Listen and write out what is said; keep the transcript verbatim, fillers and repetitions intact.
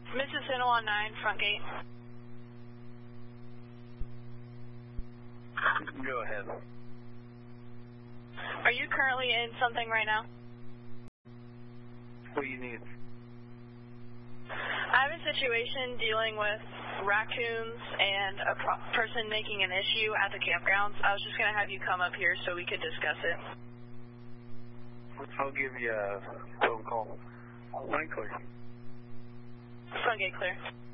Missus Hinnell on nine, front gate. Go ahead. Are you currently in something right now? What do you need? I have a situation dealing with raccoons and a pro person making an issue at the campgrounds. I was just going to have you come up here so we could discuss it. I'll give you a phone call. Line clear. Front gate clear.